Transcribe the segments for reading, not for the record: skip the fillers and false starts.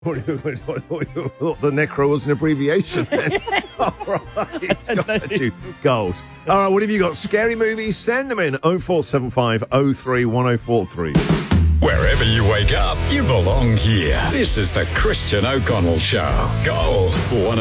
I thought the necro was an abbreviation then. All right. Got you. Gold. All right, what have you got? Scary movies? Send them in. 0475 03 1043. Wherever you wake up, you belong here. This is the Christian O'Connell Show. Gold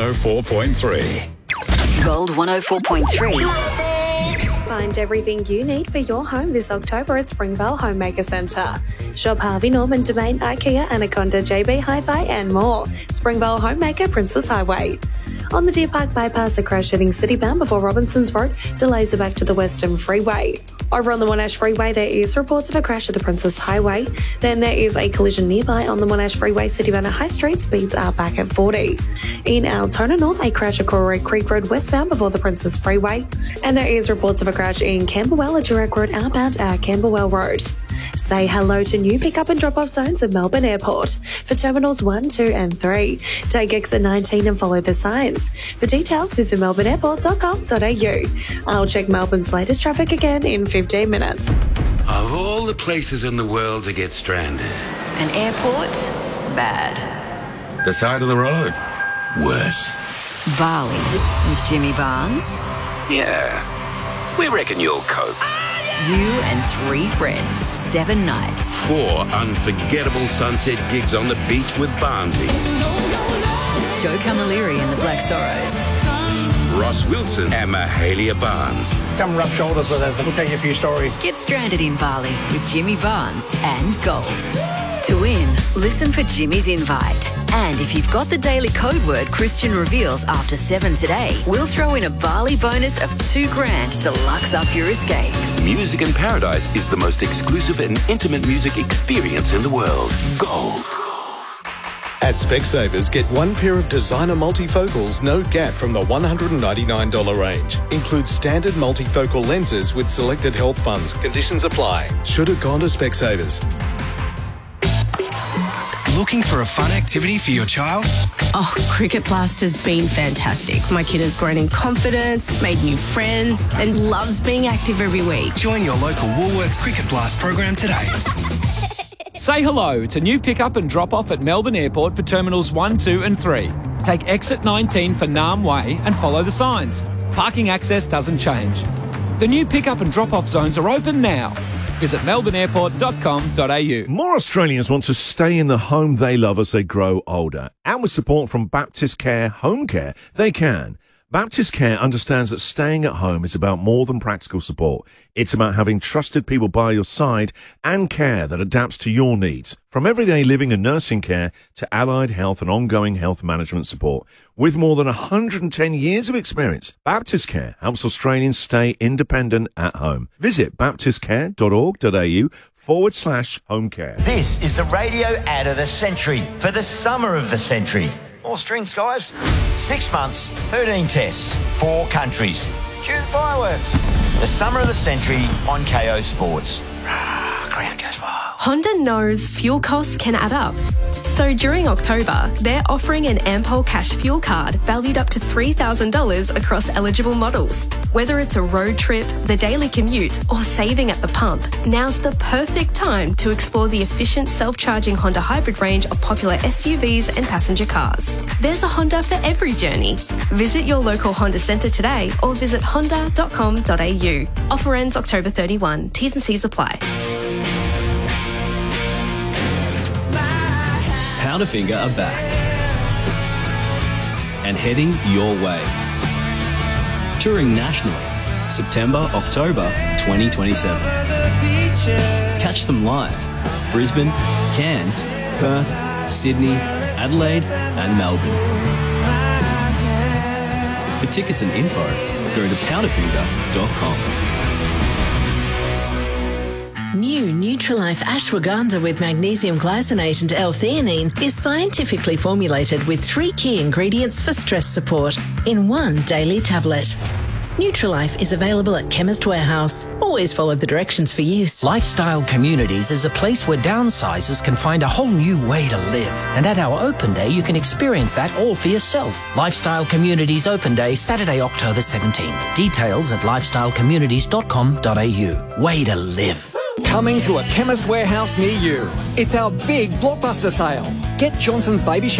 104.3. Gold 104.3. Find everything you need for your home this October at Springvale Homemaker Centre. Shop Harvey Norman, Domain, IKEA, Anaconda, JB Hi-Fi and more. Springvale Homemaker, Princess Highway. On the Deer Park Bypass, a crash heading citybound before Robinsons Road. Delays are back to the Western Freeway. Over on the Monash Freeway, there is reports of a crash at the Princess Highway. Then there is a collision nearby on the Monash Freeway, citybound at High Street. Speeds are back at 40. In Altona North, a crash at Corey Creek Road westbound before the Princess Freeway. And there is reports of a crash in Camberwell at Direct Road outbound at Camberwell Road. Say hello to new pick-up and drop-off zones at Melbourne Airport for Terminals 1, 2 and 3. Take exit 19 and follow the signs. For details, visit melbourneairport.com.au. I'll check Melbourne's latest traffic again in 15 minutes. Of all the places in the world to get stranded, An airport? Bad. the side of the road? Worse. Bali with Jimmy Barnes. Yeah, we reckon you'll cope. You and 3 friends, 7 nights. 4 unforgettable sunset gigs on the beach with Barnsey. Joe Camilleri and the Black Sorrows. Ross Wilson and Mahalia Barnes. Come rub shoulders with us and we'll tell you a few stories. Get stranded in Bali with Jimmy Barnes and Gold. To win, listen for Jimmy's invite. And if you've got the daily code word Christian reveals after 7 today, we'll throw in a Bali bonus of $2,000 to lux up your escape. Music in Paradise is the most exclusive and intimate music experience in the world. Gold. At Specsavers, get 1 pair of designer multifocals, no gap from the $199 range. Includes standard multifocal lenses with selected health funds. Conditions apply. Should have gone to Specsavers. Looking for a fun activity for your child? Oh, Cricket Blast has been fantastic. My kid has grown in confidence, made new friends, and loves being active every week. Join your local Woolworths Cricket Blast program today. Say hello to new pick-up and drop-off at Melbourne Airport for Terminals 1, 2 and 3. Take exit 19 for Naarm Way and follow the signs. Parking access doesn't change. The new pick-up and drop-off zones are open now. Visit melbourneairport.com.au. More Australians want to stay in the home they love as they grow older. And with support from Baptist Care Home Care, they can. Baptist Care understands that staying at home is about more than practical support. It's about having trusted people by your side and care that adapts to your needs. From everyday living and nursing care to allied health and ongoing health management support. With more than 110 years of experience, Baptist Care helps Australians stay independent at home. Visit baptistcare.org.au/home care. This is the radio ad of the century for the summer of the century. More strings, guys. 6 months, 13 tests, 4 countries. Cue the fireworks. The summer of the century on KO Sports. Ground goes wild. Honda knows fuel costs can add up. So during October, they're offering an Ampol Cash Fuel Card valued up to $3,000 across eligible models. Whether it's a road trip, the daily commute, or saving at the pump, now's the perfect time to explore the efficient self-charging Honda hybrid range of popular SUVs and passenger cars. There's a Honda for every journey. Visit your local Honda centre today or visit honda.com.au. Offer ends October 31. T's and C's apply. Powderfinger are back and heading your way. Touring nationally, September, October 2027. Catch them live, Brisbane, Cairns, Perth, Sydney, Adelaide and Melbourne. For tickets and info, go to powderfinger.com. New Nutrilife Ashwagandha with magnesium glycinate and L-theanine is scientifically formulated with 3 key ingredients for stress support in 1 daily tablet. Nutrilife is available at Chemist Warehouse. Always follow the directions for use. Lifestyle Communities is a place where downsizers can find a whole new way to live. And at our open day, you can experience that all for yourself. Lifestyle Communities Open Day, Saturday, October 17th. Details at lifestylecommunities.com.au. Way to live. Coming to a Chemist Warehouse near you. It's our big blockbuster sale. Get Johnson's Baby